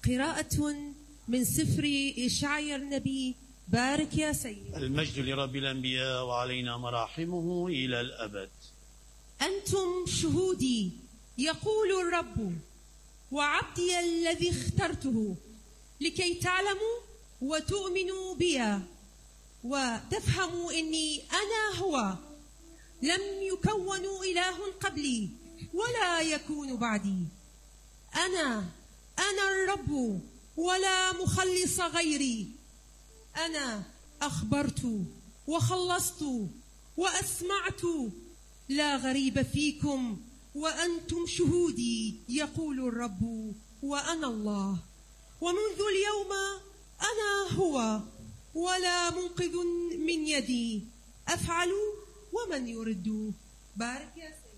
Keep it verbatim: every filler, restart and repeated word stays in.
قراءة من سفر إشعياء النبي. بارك يا سيد. المجد لرب الأنبياء وعلينا مراحمه إلى الأبد. أنتم شهودي يقول الرب، وعبدي الذي اخترته، لكي تعلموا وتؤمنوا بي وتفهموا إني أنا هو، لم يكونوا إله قبلي ولا يكون بعدي. أنا أنا الرب ولا مخلص غيري. أنا أخبرت وخلصت وأسمعت، لا غريب فيكم، وأنتم شهودي يقول الرب، وأنا الله، ومنذ اليوم أنا هو، ولا منقذ من يدي. أفعل ومن يرد. بارك يا سيدي.